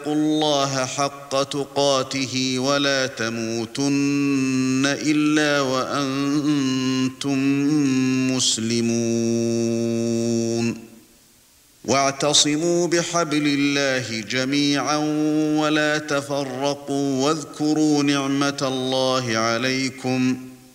اتقوا الله حق تقاته ولا تموتن إلا وأنتم مسلمون واعتصموا بحبل الله جميعا ولا تفرقوا واذكروا نعمة الله عليكم